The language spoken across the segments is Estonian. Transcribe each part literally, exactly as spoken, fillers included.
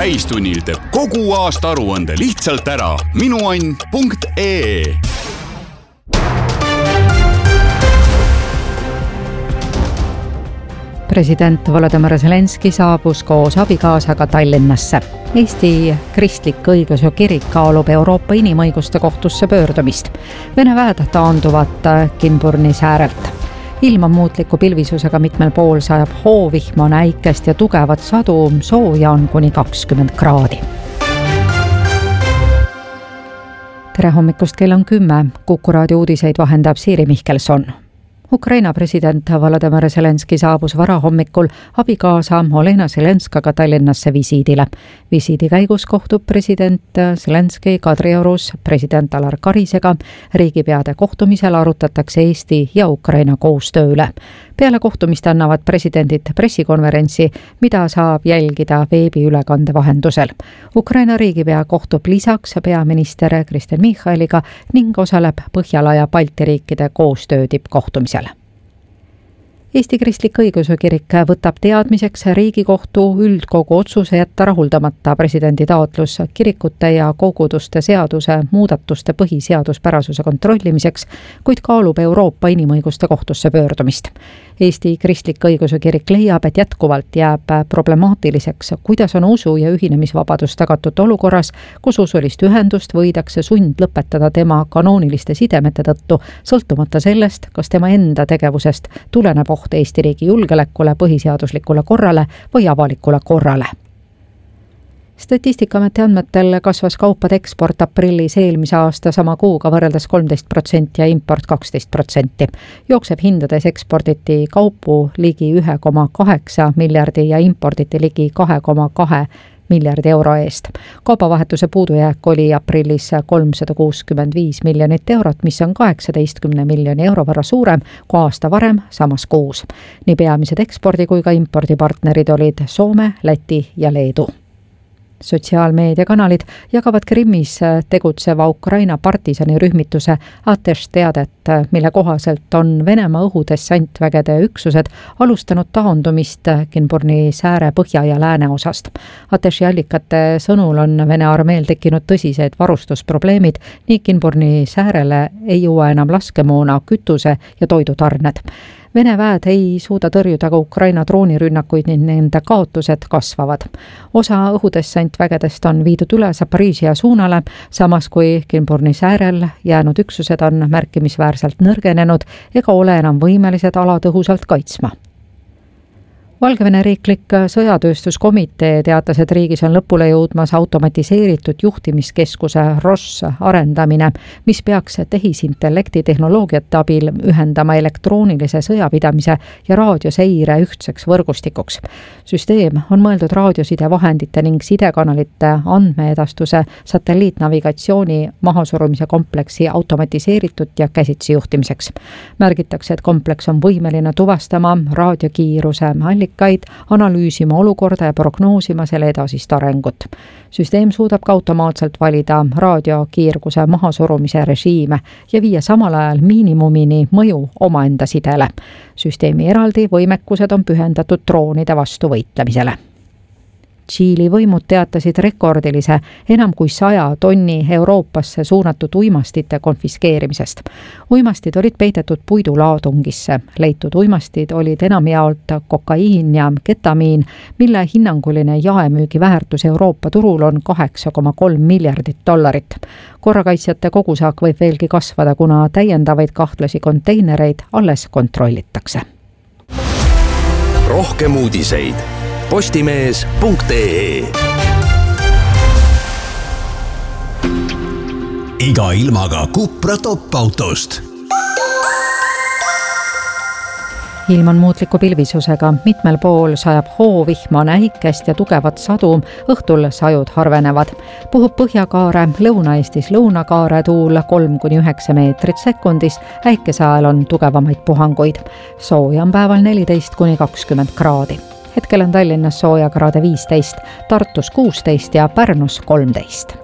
täistunnil teeb kogu aasta aruande lihtsalt ära. minuann punkt ee. President Volodymyr Zelenski saabus koos abikaasaga Tallinnasse. Eesti Kristlik Õigeusu Kirik kaalub Euroopa Inimõiguste Kohtusse pöördumist. Vene väed taanduvad Kinburni säärelt. Ilma muutliku pilvisusega mitmel pool sajab hoovihma, näikest ja tugevat sadu, sooja on kuni kakskümmend kraadi. Tere hommikust, kell on kümme. Kuku raadio uudiseid vahendab Siiri Mihkelson. Ukraina president Volodymyr Zelenski saabus varahommikul abikaasa Olena Zelenskaga Tallinnasse visiidile. Visiidi käigus kohtub president Zelenski Kadriorus president Alar Karisega. Riigipeade kohtumisel arutatakse Eesti ja Ukraina koostöö üle. Peale kohtumist annavad presidendid pressikonverentsi, mida saab jälgida veebiülekande vahendusel. Ukraina riigipea kohtub lisaks peaminister Kristen Michaliga ning osaleb Põhjala ja Balti riikide koostöö tippkohtumisel. Eesti Kristlik Õigeusu Kirik võtab teadmiseks Riigikohtu üldkogu otsuse jätta rahuldamata presidendi taotlus kirikute ja koguduste seaduse muudatuste põhiseaduspärasuse kontrollimiseks, kuid kaalub Euroopa Inimõiguste Kohtusse pöördumist. Eesti Kristlik Õigeusu Kirik leiab, et jätkuvalt jääb problemaatiliseks, kuidas on usu- ja ühinemisvabadus tagatud olukorras, kus usulist ühendust võidakse sund lõpetada tema kanooniliste sidemete tõttu, sõltumata sellest, kas tema enda tegevusest tuleneb oht Eesti riigi julgeolekule, põhiseaduslikule korrale või avalikule korrale. Statistikaameti andmetel kasvas kaupade eksport aprillis eelmise aasta sama kuuga võrreldes kolmteist protsenti ja import kaksteist protsenti. Jookseb hindades eksporditi kaupu ligi üks koma kaheksa miljardi ja imporditi ligi kaks koma kaks miljardi euro eest. Kaubavahetuse puudujääk oli aprillis kolmsada kuuskümmend viis miljonit eurot, mis on kaheksateist miljoni euro võrra suurem kui aasta varem samas kuus. Nii peamised ekspordi kui ka impordipartnerid olid Soome, Läti ja Leedu. Sotsiaalmeediakanalid jagavad Krimmis tegutseva Ukraina partisani rühmituse Atesh teadet, mille kohaselt on Venemaa õhudessantvägede üksused alustanud taandumist Kinburni sääre põhja ja lääne osast. Ateshi allikate sõnul on Vene armeel tekkinud tõsised varustusprobleemid, nii Kinburni säärele ei jõua enam laskemoona, kütuse ja toidutarned. Vene väed ei suuda tõrjuda ka Ukraina droonirünnakuid ning nende kaotused kasvavad. Osa õhudessantvägedest on viidud üle Zaporižžja suunale, samas kui Kinburni säärel jäänud üksused on märkimisväärselt nõrgenenud ega ole enam võimelised ala tõhusalt kaitsma. Valgevene riiklik sõjatööstuskomitee teatas, et riigis on lõpule jõudmas automatiseeritud juhtimiskeskuse R O S arendamine, mis peaks tehisintellekti tehnoloogiate abil ühendama elektroonilise sõjapidamise ja raadioseire ühtseks võrgustikuks. Süsteem on mõeldud raadiosidevahendite ning sidekanalite andmeedastuse satelliitnavigatsiooni mahasurumise kompleksi automatiseeritud ja käsitsi juhtimiseks. Märgitakse, et kompleks on võimeline tuvastama raadiokiiruse allikaid, analüüsima olukorda ja prognoosima selle edasist arengut. Süsteem suudab ka automaatselt valida raadiokiirguse mahasurumise režiime ja viia samal ajal miinimumini mõju omaenda sidele. Süsteemi eraldi võimekused on pühendatud droonide vastu võitlemisele. Tšiili võimud teatasid rekordilise enam kui saja tonni Euroopasse suunatud uimastite konfiskeerimisest. Uimastid olid peidetud puidulaadungisse. Leitud uimastid olid enamjaolt kokaiin ja ketamiin, mille hinnanguline jaemüügi väärtus Euroopa turul on kaheksa koma kolm miljardit dollarit. Korrakaitsjate kogusaak võib veelgi kasvada, kuna täiendavaid kahtlasi konteinereid alles kontrollitakse. Rohkem uudiseid postimees punkt ee. Iga ilmaga Cupra top-autost. Ilm on muutliku pilvisusega, mitmel pool sajab hoovihma, näikest ja tugevat sadu, õhtul sajud harvenevad. Puhub Põhjakaare, Lõuna-Eestis lõunakaare tuul kolm kuni üheksa meetrit sekundis, äikese ajal on tugevamaid puhanguid. Sooja on päeval neliteist kuni kakskümmend kraadi. Hetkel on Tallinnas soojakraade viisteist, Tartus kuusteist ja Pärnus kolmteist.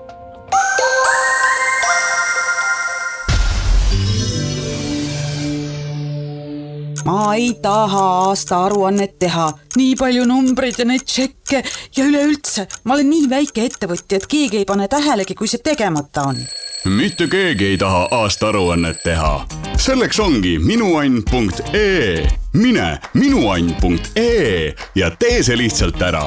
Ma ma ei taha aasta aruannet teha. Nii palju numbreid ja neid tšekke ja üleüldse. Ma olen nii väike ettevõtja, et keegi ei pane tähelegi, kui see tegemata on. Mitte keegi ei taha aasta aruannet teha. Selleks ongi minuann punkt ee. Mine minuann punkt ee ja tee see lihtsalt ära.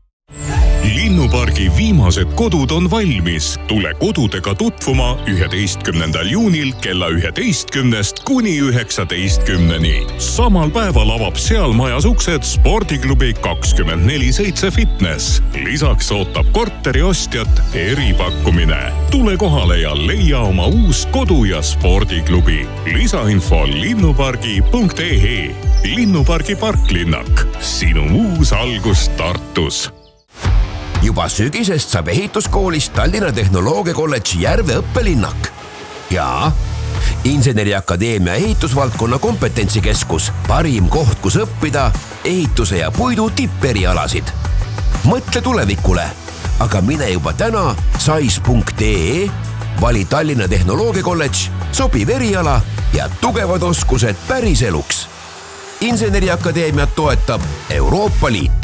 Linnupargi viimased kodud on valmis. Tule kodudega tutvuma üheteistkümnendal juunil kella üheteistkümnest kuni üheksateistkümneni. Samal päeval avab seal majas uksed spordiklubi kakskümmend neli seitse fitness. Lisaks ootab korteri ostjat eripakkumine. Tule kohale ja leia oma uus kodu- ja spordiklubi. Lisainfo linnupargi punkt ee. Linnupargi parklinnak. Sinu uus algus Tartus. Juba sügisest saab ehituskoolist Tallinna Tehnoloogia Kolledži Järve õppelinnak. Ja Inseneriakadeemia ehitusvaldkonna kompetentsikeskus, parim koht, kus õppida ehituse ja puidu tipperialasid. Mõtle tulevikule, aga mine juba täna sais punkt ee, vali Tallinna Tehnoloogia Kolledž, sobiv eriala ja tugevad oskused päris eluks. Inseneriakadeemiat toetab Euroopa Liit.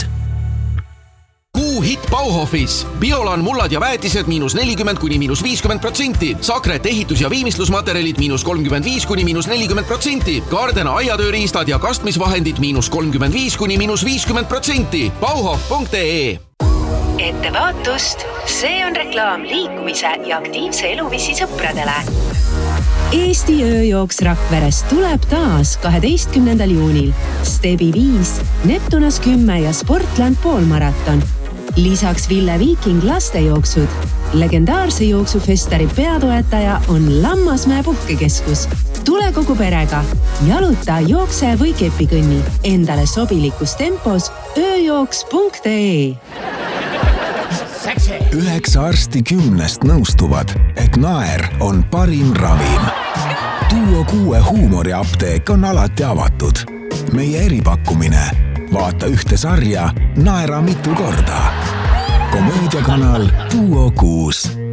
Kuu hit Bauhofis. Biolan mullad ja väetised miinus nelikümmend kuni miinus viiskümmend protsenti. Sakret ehitus- ja viimistlusmaterjalid miinus kolmkümmend viis kuni miinus nelikümmend protsenti. Gardena aiatööriistad ja kastmisvahendid miinus kolmkümmend viis kuni miinus viiskümmend protsenti. Bauhof punkt ee. Ettevaatust, see on reklaam liikumise ja aktiivse eluviisi sõpradele. Eesti ööjooks Rakveres tuleb taas kaheteistkümnendal juunil. Stebi viis, Neptunas kümme ja Sportland poolmaraton. Lisaks Ville Viiking lastejooksud. Legendaarse jooksufestari peatoetaja on Lammasmäe puhkekeskus. Tule kogu perega. Jaluta, jookse või kepikõnni. Endale sobilikus tempos ööjooks punkt ee. Üheksa arsti kümnest nõustuvad, et naer on parim ravim. Duo kuue huumoriapteek on alati avatud. Meie eripakkumine. Vaata ühte sarja, naera mitu korda. Komöödiakanal Duo kuus.